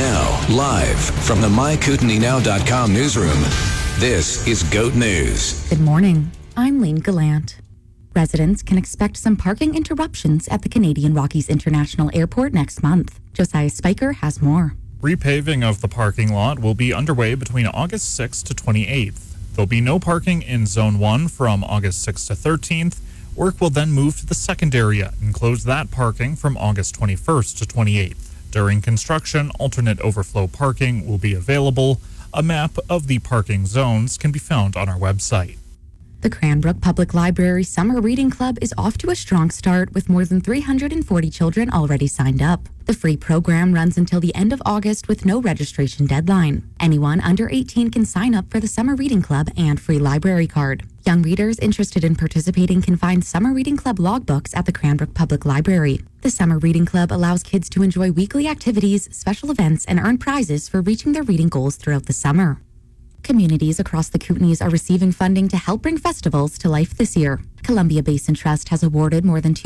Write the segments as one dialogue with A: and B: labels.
A: Now, live from the MyKootenaeNow.com newsroom, this is GOAT News.
B: Good morning. I'm Lane Gallant. Residents can expect some parking interruptions at the Canadian Rockies International Airport next month. Josiah Spiker has more.
C: Repaving of the parking lot will be underway between August 6th to 28th. There'll be no parking in Zone 1 from August 6th to 13th. Work will then move to the second area and close that parking from August 21st to 28th. During construction, alternate overflow parking will be available. A map of the parking zones can be found on our website.
B: The Cranbrook Public Library Summer Reading Club is off to a strong start with more than 340 children already signed up. The free program runs until the end of August with no registration deadline. Anyone under 18 can sign up for the Summer Reading Club and free library card. Young readers interested in participating can find Summer Reading Club logbooks at the Cranbrook Public Library. The Summer Reading Club allows kids to enjoy weekly activities, special events, and earn prizes for reaching their reading goals throughout the summer. Communities across the Kootenays are receiving funding to help bring festivals to life this year. Columbia Basin Trust has awarded more than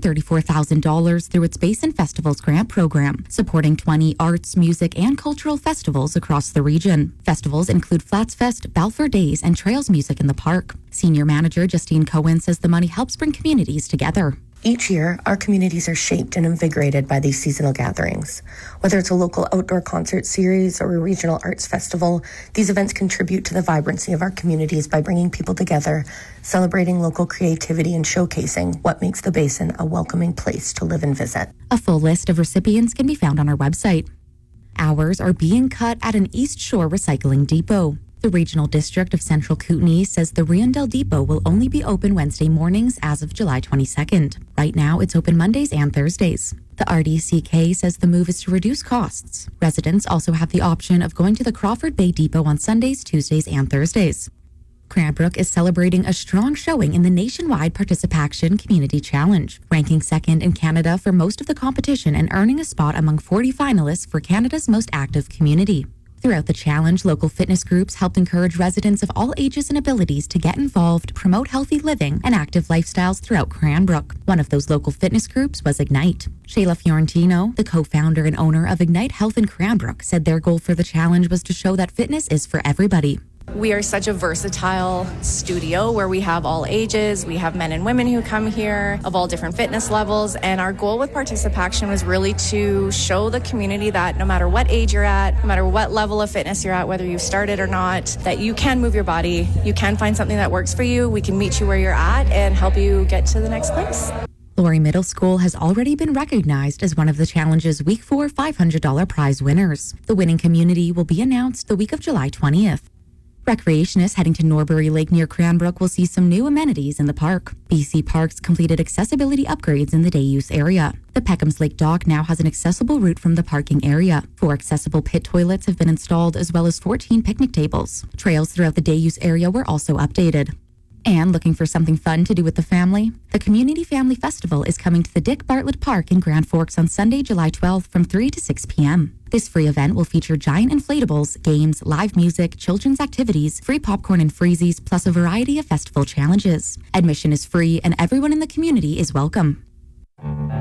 B: $234,000 through its Basin Festivals grant program, supporting 20 arts, music, and cultural festivals across the region. Festivals include Flats Fest, Balfour Days, and Trails Music in the Park. Senior Manager Justine Cohen says the money helps bring communities together.
D: Each year, our communities are shaped and invigorated by these seasonal gatherings. Whether it's a local outdoor concert series or a regional arts festival, these events contribute to the vibrancy of our communities by bringing people together, celebrating local creativity and showcasing what makes the Basin a welcoming place to live and visit.
B: A full list of recipients can be found on our website. Hours are being cut at an East Shore recycling depot. The Regional District of Central Kootenay says the Riondell Depot will only be open Wednesday mornings as of July 22nd. Right now, it's open Mondays and Thursdays. The RDCK says the move is to reduce costs. Residents also have the option of going to the Crawford Bay Depot on Sundays, Tuesdays, and Thursdays. Cranbrook is celebrating a strong showing in the nationwide Participaction Community Challenge, ranking second in Canada for most of the competition and earning a spot among 40 finalists for Canada's most active community. Throughout the challenge, local fitness groups helped encourage residents of all ages and abilities to get involved, promote healthy living and active lifestyles throughout Cranbrook. One of those local fitness groups was Ignite. Shayla Fiorentino, the co-founder and owner of Ignite Health in Cranbrook, said their goal for the challenge was to show that fitness is for everybody.
E: We are such a versatile studio where we have all ages, we have men and women who come here of all different fitness levels, and our goal with Participaction was really to show the community that no matter what age you're at, no matter what level of fitness you're at, whether you've started or not, that you can move your body, you can find something that works for you, we can meet you where you're at and help you get to the next place.
B: Laurie Middle School has already been recognized as one of the challenge's Week 4 $500 prize winners. The winning community will be announced the week of July 20th. Recreationists heading to Norbury Lake near Cranbrook will see some new amenities in the park. BC Parks completed accessibility upgrades in the day use area. The Peckhams Lake Dock now has an accessible route from the parking area. 4 accessible pit toilets have been installed as well as 14 picnic tables. Trails throughout the day use area were also updated. And looking for something fun to do with the family? The Community Family Festival is coming to the Dick Bartlett Park in Grand Forks on Sunday, July 12th from 3 to 6 p.m. This free event will feature giant inflatables, games, live music, children's activities, free popcorn and freezies, plus a variety of festival challenges. Admission is free and everyone in the community is welcome.